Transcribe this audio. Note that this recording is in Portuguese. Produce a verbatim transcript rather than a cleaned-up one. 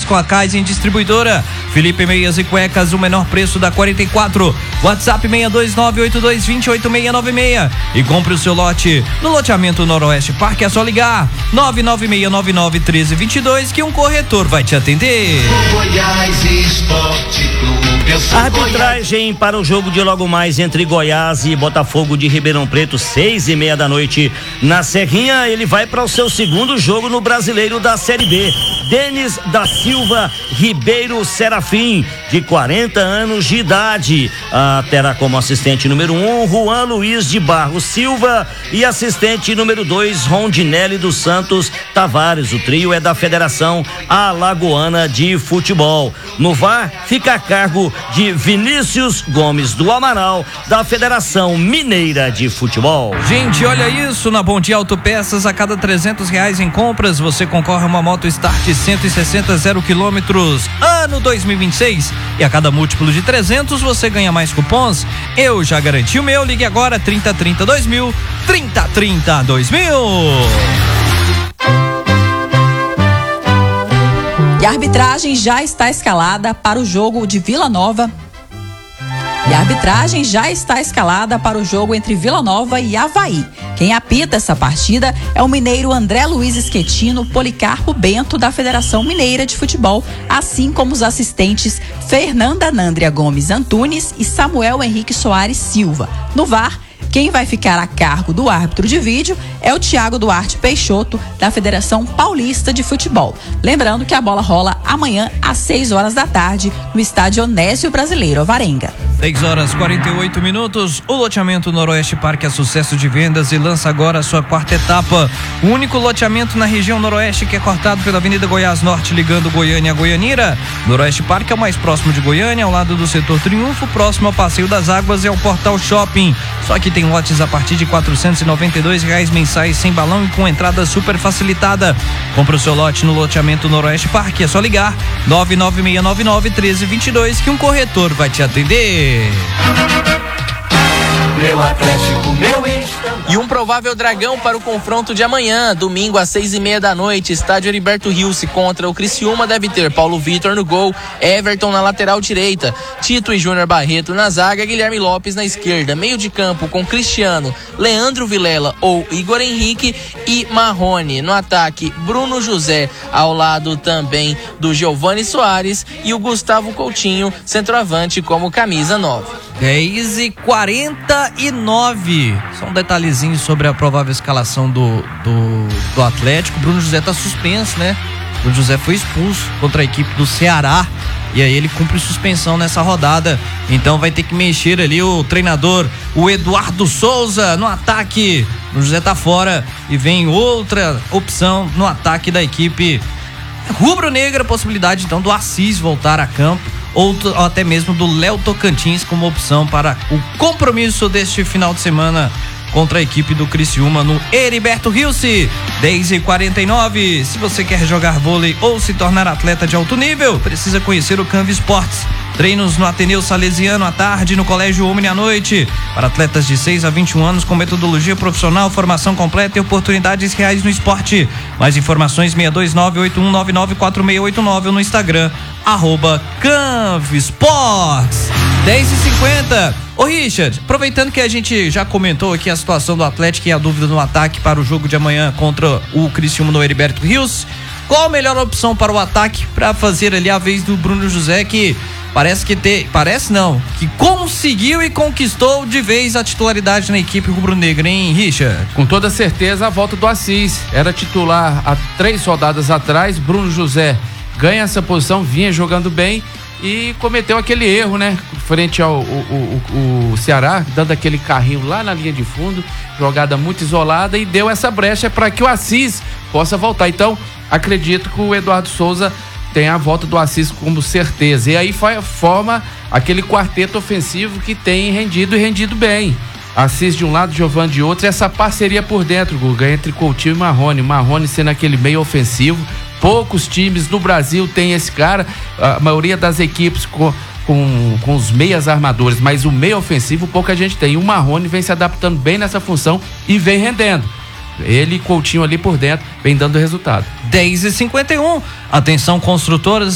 com a Kaizen Distribuidora. Felipe Meias e Cuecas, o menor preço da quarenta e quatro. WhatsApp seis dois nove oito dois dois zero oito seis nove seis. E compre o seu lote no loteamento Noroeste Parque. É só ligar nove nove seis nove nove um três dois dois que um corretor vai te atender. Goiás Esporte Clube. Arbitragem para o jogo de logo mais entre Goiás e Botafogo de Ribeirão Preto, seis e meia da noite. Na Serrinha, ele vai para o seu segundo jogo no Brasileiro da Série B. Denis da Silva Ribeiro Serafim, de quarenta anos de idade. Ah, terá como assistente número um, Juan Luiz de Barros Silva, e assistente número dois, Rondinelli dos Santos Tavares. O trio é da Federação Alagoana de Futebol. No V A R, fica a cargo de Vinícius Gomes do Amaral, da Federação Mineira de Futebol. Gente, olha isso, na Bom Dia Autopeças, a cada trezentos reais em compras, você concorre a uma moto Start cento e sessenta zero quilômetros, ano dois mil e vinte e seis, e a cada múltiplo de trezentos você ganha mais cupons. Eu já garanti o meu, ligue agora trinta trinta dois mil, trinta trinta dois mil. E a arbitragem já está escalada para o jogo de Vila Nova. E a arbitragem já está escalada para o jogo entre Vila Nova e Avaí. Quem apita essa partida é o mineiro André Luiz Schettino Policarpo Bento, da Federação Mineira de Futebol, assim como os assistentes Fernanda Nandria Gomes Antunes e Samuel Henrique Soares Silva. No V A R, quem vai ficar a cargo do árbitro de vídeo é o Thiago Duarte Peixoto, da Federação Paulista de Futebol. Lembrando que a bola rola amanhã às seis horas da tarde no estádio Onésio Brasileiro, Alvarenga. seis horas e quarenta e oito minutos. O loteamento Noroeste Parque é sucesso de vendas e lança agora a sua quarta etapa. O único loteamento na região Noroeste que é cortado pela Avenida Goiás Norte, ligando Goiânia a Goianira. Noroeste Parque é o mais próximo de Goiânia, ao lado do setor Triunfo, próximo ao Passeio das Águas e ao Portal Shopping. Só que tem lotes a partir de quatrocentos e noventa e dois reais mensais, sem balão e com entrada super facilitada. Compre o seu lote no loteamento Noroeste Parque. É só ligar nove nove seis nove nove um três dois dois que um corretor vai te atender. Meu Atlético, meu Estandarte. E um provável dragão para o confronto de amanhã, domingo às seis e meia da noite, estádio Heriberto Rilse contra o Criciúma, deve ter Paulo Vitor no gol, Everton na lateral direita, Tito e Júnior Barreto na zaga, Guilherme Lopes na esquerda, meio de campo com Cristiano, Leandro Vilela ou Igor Henrique e Marrone. No ataque, Bruno José ao lado também do Giovani Soares e o Gustavo Coutinho, centroavante, como camisa nove. dez e quarenta e nove. Só um detalhezinho sobre a provável escalação do, do, do Atlético. Bruno José tá suspenso, né? Bruno José foi expulso contra a equipe do Ceará. E aí ele cumpre suspensão nessa rodada. Então vai ter que mexer ali o treinador, o Eduardo Souza, no ataque. Bruno José tá fora e vem outra opção no ataque da equipe rubro-negra. Possibilidade então do Assis voltar a campo, ou até mesmo do Léo Tocantins como opção para o compromisso deste final de semana contra a equipe do Criciúma no Heriberto Rilse. dez e quarenta e nove. Se você quer jogar vôlei ou se tornar atleta de alto nível, precisa conhecer o Canva Esportes. Treinos no Ateneu Salesiano à tarde, no Colégio Omni à noite, para atletas de seis a vinte e um anos com metodologia profissional, formação completa e oportunidades reais no esporte. Mais informações seis dois nove oito um nove nove quatro seis oito nove ou no Instagram, arroba Canvesports. dez e cinquenta. Ô Richard, aproveitando que a gente já comentou aqui a situação do Atlético e a dúvida no ataque para o jogo de amanhã contra o Criciúma no Heriberto Rilse, qual a melhor opção para o ataque para fazer ali a vez do Bruno José, que parece que ter, parece não, que conseguiu e conquistou de vez a titularidade na equipe rubro-negra, hein, Richard? Com toda certeza a volta do Assis, era titular há três rodadas atrás. Bruno José ganha essa posição, vinha jogando bem e cometeu aquele erro, né, frente ao o, o, o Ceará, dando aquele carrinho lá na linha de fundo, jogada muito isolada, e deu essa brecha para que o Assis possa voltar. Então acredito que o Eduardo Souza tem a volta do Assis como certeza, e aí forma aquele quarteto ofensivo que tem rendido e rendido bem. Assis de um lado, Giovani de outro, e essa parceria por dentro, Guga, entre Coutinho e Marrone. Marrone sendo aquele meio ofensivo. Poucos times no Brasil tem esse cara, a maioria das equipes com, com, com os meias armadores, mas o meio ofensivo pouca gente tem. E o Marrone vem se adaptando bem nessa função e vem rendendo. Ele e Coutinho ali por dentro vem dando resultado. dez e cinquenta e um. Atenção, construtoras